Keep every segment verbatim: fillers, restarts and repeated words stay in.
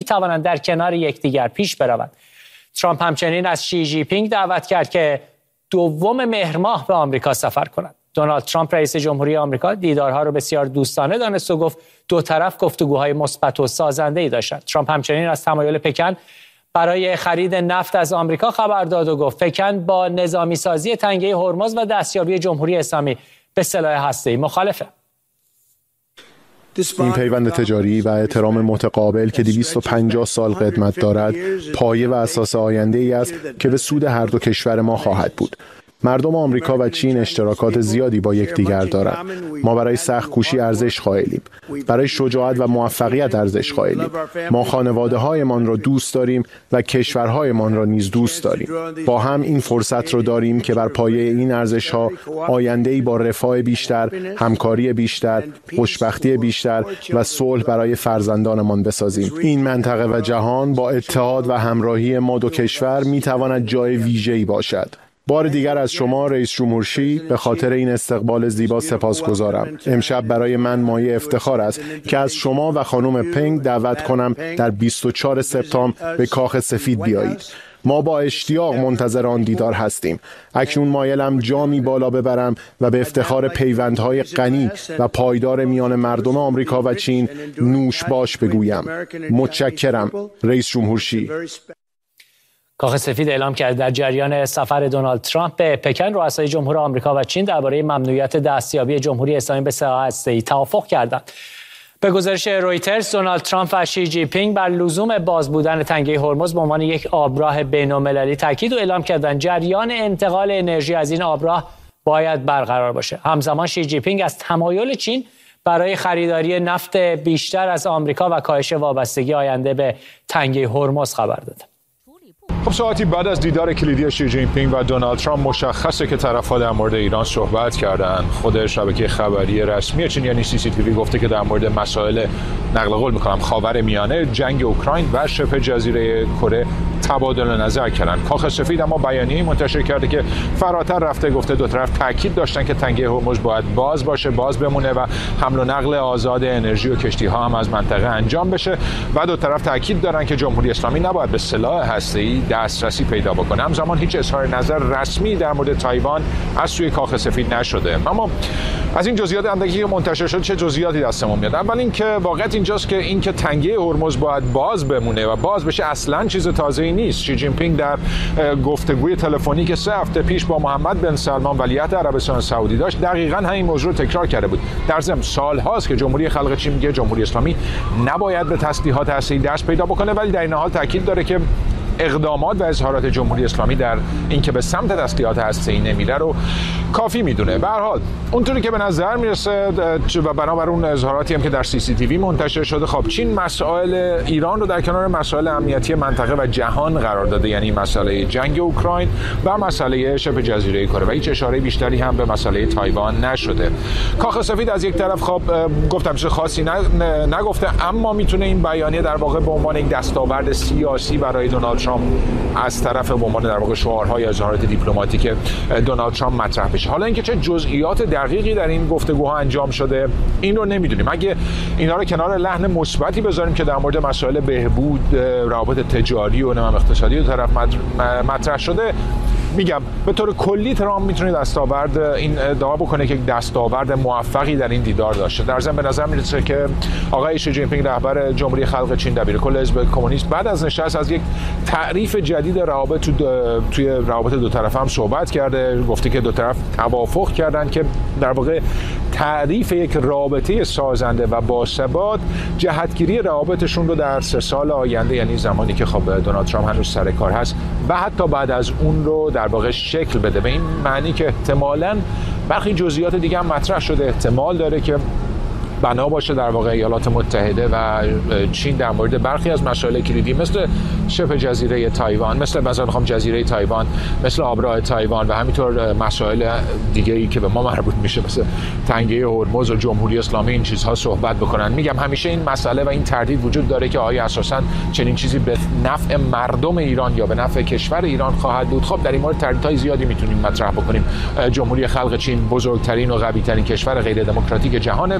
توانند در کنار یکدیگر پیش بروند. ترامپ همچنین از شی جی پینگ دعوت کرد که دوم مهر ماه به آمریکا سفر کند. دونالد ترامپ رئیس جمهوری آمریکا دیدارها را بسیار دوستانه دانست و گفت دو طرف گفتگوهای مثبت و سازنده‌ای داشتند. ترامپ همچنین از تمایل پکن برای خرید نفت از آمریکا خبر داد و گفت پکن با نظامی سازی تنگه هرمز و دستیابی جمهوری اسلامی به سلاح هسته‌ای مخالفه. این پیوند تجاری و احترام متقابل که دویست و پنجاه سال قدمت دارد، پایه و اساس آینده‌ای است که به سود هر دو کشور ما خواهد بود. مردم آمریکا و چین اشتراکات زیادی با یکدیگر دارند. ما برای سخت‌کوشی ارزش قائلیم، برای شجاعت و موفقیت ارزش قائلیم. ما خانواده‌هایمان را دوست داریم و کشورهایمان را نیز دوست داریم. با هم این فرصت را داریم که بر پایه این ارزش‌ها آینده‌ای با رفاه بیشتر، همکاری بیشتر، خوشبختی بیشتر و صلح برای فرزندانمان بسازیم. این منطقه و جهان با اتحاد و همراهی ما دو کشور می‌تواند جای ویژه‌ای باشد. بار دیگر از شما رئیس جمهور شی به خاطر این استقبال زیبا سپاسگزارم. امشب برای من مایه افتخار است که از شما و خانم پنگ دعوت کنم در بیست و چهارم سپتامبر به کاخ سفید بیایید. ما با اشتیاق منتظر آن دیدار هستیم. اکنون مایلم جامی بالا ببرم و به افتخار پیوندهای غنی و پایدار میان مردم آمریکا و چین نوش باش بگویم. متشکرم رئیس جمهور شی. کاخ سفید اعلام کرد در جریان سفر دونالد ترامپ به پکن رؤسای جمهور آمریکا و چین درباره ممنوعیت دستیابی جمهوری اسلامی به سلاح هسته‌ای توافق کردند. به گزارش رویترز، دونالد ترامپ و شی جی پینگ بر لزوم باز بودن تنگه هرمز به عنوان یک آبراه بین‌المللی تاکید و اعلام کردند جریان انتقال انرژی از این آبراه باید برقرار باشه. همزمان شی جی پینگ از تمایل چین برای خریداری نفت بیشتر از آمریکا و کاهش وابستگی آینده به تنگه هرمز خبر داد. خب ساعتی بعد از دیدار کلیدی شی جین پینگ و دونالد ترامپ مشخصه که طرف‌ها در مورد ایران صحبت کردن. خود شبکه خبری رسمی چین یعنی سی سی تی وی گفته که در مورد مسائل نقل قول می‌کنم خاورمیانه، جنگ اوکراین و شبه جزیره کره تبادل نظر کردن. کاخ سفید اما بیانیه‌ای منتشر کرده که فراتر رفته، گفته دو طرف تاکید داشتن که تنگه هرمز باید باز باشه، باز بمونه و حمل و نقل آزاد انرژی و کشتی‌ها هم از منطقه انجام بشه و دو طرف تاکید دارن که جمهوری اسلامی نباید به سلاح هسته‌ای دسترسی پیدا بکنه. همزمان هیچ اظهار نظر رسمی در مورد تایوان از سوی کاخ سفید نشده. اما از این جزئیات اندکی که منتشر شد چه جزئیاتی دستمون میاد؟ اول اینکه واقعیت اینجاست که اینکه تنگه هرمز باید باز بمونه و باز بشه اصلا چیز تازه‌ای نیست. شی جین پینگ در گفتگوی تلفنی که سه هفته پیش با محمد بن سلمان ولیعهد عربستان سعودی داشت دقیقاً همین موضوع تکرار کرده بود. در ضمن سال‌هاست که جمهوری خلق چین میگه جمهوری اسلامی نباید به تسلیحات هسته‌ای دست پیدا بکنه، ولی در این حال تاکید داره که اقدامات و اظهارات جمهوری اسلامی در اینکه به سمت تسلیحات هسته‌ای نمیره رو کافی میدونه. به هر حال اونطوری که به نظر میرسه و بنابر اون اظهاراتی هم که در سی سی تی وی منتشر شده، خب چین مسائل ایران رو در کنار مسائل امنیتی منطقه و جهان قرار داده، یعنی مسئله جنگ اوکراین و مسئله شبه جزیره کره و هیچ اشاره بیشتری هم به مسئله تایوان نشده. کاخ سفید از یک طرف خب گفتم چیز خاصی نگفته، اما میتونه این بیانیه در واقع به عنوان یک دستاورد سیاسی برای دونالد ترامپ از طرف به عنوان در واقع شعارهای اظهارات دیپلماتیک دونالد ترامپ مطرح بشه. حالا اینکه چه جزئیات دقیقی در این گفتگوها انجام شده این رو نمیدونیم. اگه اینا رو کنار لحن مثبتی بذاریم که در مورد مسائل بهبود روابط تجاری و نظام اقتصادی دو طرف مطرح شده، میگم به طور کلی ترامپ میتونه دستاورد این ادعا بکنه که یک دستاورد موفقی در این دیدار داشته. در ضمن به نظر میرسه که آقای شی جین پینگ رهبر جمهوری خلق چین دبیرکل حزب کمونیست بعد از نشست از یک تعریف جدید روابط تو توی روابط دو طرفه هم صحبت کرده. گفته که دو طرف توافق کردن که در واقع تعریف یک رابطه سازنده و باثبات جهتگیری روابطشون رو در سه سال آینده، یعنی زمانی که خب دونالد ترامپ هنوز سر کار هست و حتی بعد از اون رو در واقع شکل بده. به این معنی که احتمالاً برخی جزئیات دیگه هم مطرح شده، احتمال داره که بنا باشه در واقع ایالات متحده و چین در مورد برخی از مسائل کلیدی مثل شبه جزیره تایوان، مثل مثلا میخوام جزیره تایوان، مثل آبراه تایوان و همینطور مسائل دیگه‌ای که به ما مربوط میشه مثل تنگه هرمز و جمهوری اسلامی این چیزها صحبت بکنن. میگم همیشه این مسئله و این تردید وجود داره که آیا اساساً چنین چیزی به نفع مردم ایران یا به نفع کشور ایران خواهد بود. خب در این مورد تردیدهای زیادی میتونیم مطرح بکنیم. جمهوری خلق چین بزرگترین و قوی‌ترین کشور غیر دموکراتیک جهانه و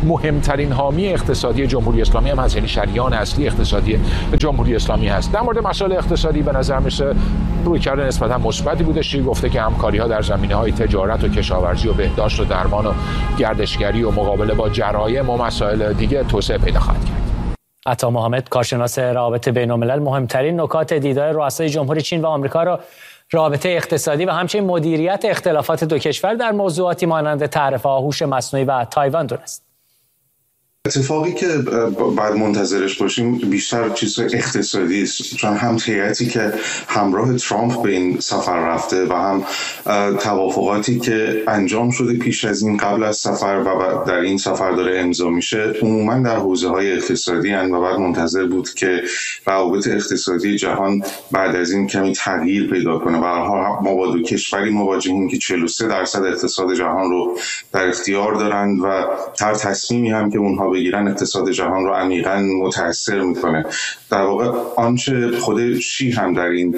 مهمترین حامی اقتصادی جمهوری اسلامی هم هست، یعنی شریان اصلی اقتصادی جمهوری اسلامی هست. در مورد مسائل اقتصادی به نظر میسه رویکرد نسبتا مثبتی بوده. شیر گفته که همکاری‌ها در زمینه‌های تجارت و کشاورزی و بهداشت و درمان و گردشگری و مقابله با جرایم و مسائل دیگه توسعه پیدا خواهد کرد. عطا محمد، کارشناس روابط بین‌الملل، مهمترین نکات دیدار رؤسای جمهوری چین و آمریکا را رابطه اقتصادی و همچنین مدیریت اختلافات دو کشور در موضوعاتی مانند تعرفه هوش مصنوعی و تایوان دونست. اتفاقی که باید منتظرش باشیم بیشتر چیز اقتصادی است، چون هم هیئتی که همراه ترامپ به این سفر رفته و هم توافقاتی که انجام شده پیش از این قبل از سفر و در این سفر داره امضا میشه عموما در حوزه‌های اقتصادی هستند و بعد منتظر بود که روابط اقتصادی جهان بعد از این کمی تغییر پیدا کنه. به هر حال ما با دو کشوری مواجهیم که چهل و سه درصد اقتصاد جهان رو در اختیار دارند و هر تصمیمی هم که اونها بگیرن اقتصاد جهان رو عمیقاً متاثر میکنه. در واقع آنچه خود شی هم در این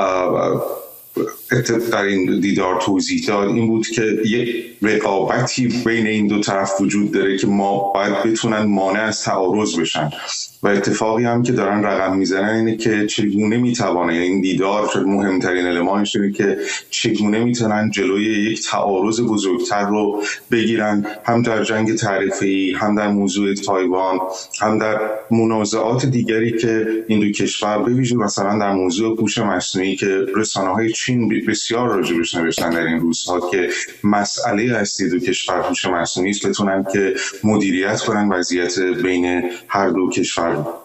در این دیدار توضیح داد این بود که یک رقابتی بین این دو طرف وجود داره که ما باید بتونن مانع از تعارض بشن و اتفاقی هم که دارن رقم میزنن اینه که چگونه میتوانه این دیدار شد مهمترین المانش اینه که چگونه میتونن جلوی یک تعارض بزرگتر رو بگیرن، هم در جنگ تعرفه‌ای، هم در موضوع تایوان، هم در منازعات دیگری که این دو کشور به ویژه مثلا در موضوع هوش مصنوعی که رسانه‌های چین بسیار راجبش نوشتن در این روزها که مسئله اصلی دو کشور هوش مصنوعی است، بتونن که مدیریت کنن وضعیت بین هر دو کشور.